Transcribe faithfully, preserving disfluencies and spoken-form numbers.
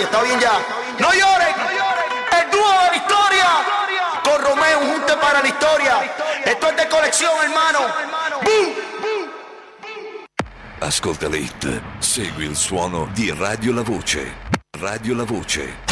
está bien ya. No lloren, el dúo de la historia. Con Romeo, un junte para la historia. Esto es de colección, hermano. ¡Bum! Ascolta l'hit, segui il suono di Radio La Voce. Radio La Voce.